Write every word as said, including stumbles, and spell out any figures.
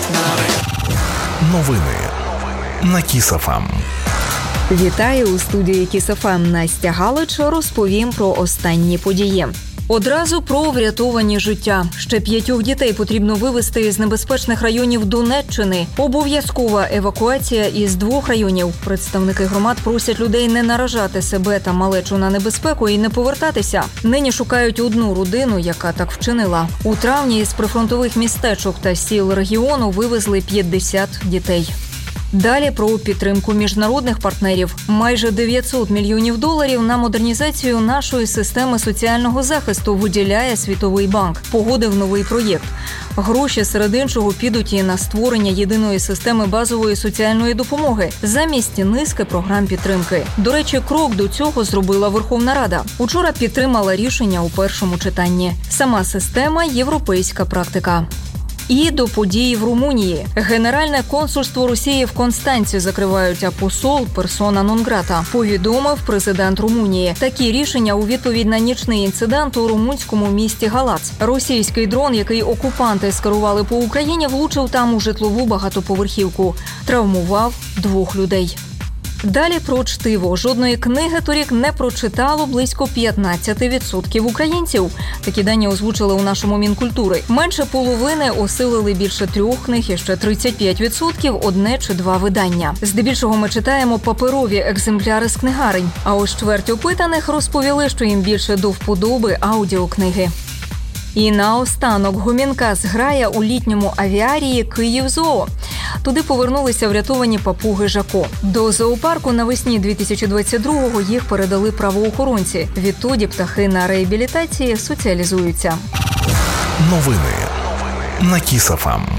Новини на Кіс еф ем. Вітаю у студії Кіс еф ем. Настя Галич. Розповім про останні події. Одразу про врятовані життя. Ще п'ятьох дітей потрібно вивезти із небезпечних районів Донеччини. Обов'язкова евакуація із двох районів. Представники громад просять людей не наражати себе та малечу на небезпеку і не повертатися. Нині шукають одну родину, яка так вчинила. У травні із прифронтових містечок та сіл регіону вивезли п'ятдесят дітей. Далі про підтримку міжнародних партнерів. Майже дев'ятсот мільйонів доларів на модернізацію нашої системи соціального захисту виділяє Світовий банк. Погодив новий проєкт. Гроші, серед іншого, підуть і на створення єдиної системи базової соціальної допомоги замість низки програм підтримки. До речі, крок до цього зробила Верховна Рада. Учора підтримала рішення у першому читанні. Сама система – європейська практика. І до подій в Румунії. Генеральне консульство Росії в Констанці закривають, а посол – персона нон-грата, повідомив президент Румунії. Такі рішення у відповідь на нічний інцидент у румунському місті Галац. Російський дрон, який окупанти скерували по Україні, влучив там у житлову багатоповерхівку. Травмував двох людей. Далі про чтиво. Жодної книги торік не прочитало близько п'ятнадцять відсотків українців. Такі дані озвучили у нашому Мінкультури. Менше половини осилили більше трьох книг і ще тридцять п'ять відсотків – одне чи два видання. Здебільшого ми читаємо паперові екземпляри з книгарень. А ось чверть опитаних розповіли, що їм більше до вподоби аудіокниги. І наостанок гомінка зграє у літньому авіарії «Київзоо». Туди повернулися врятовані папуги Жако. До зоопарку навесні дві тисячі двадцять другого їх передали правоохоронці. Відтоді птахи на реабілітації соціалізуються. Новини на Кіс еф ем.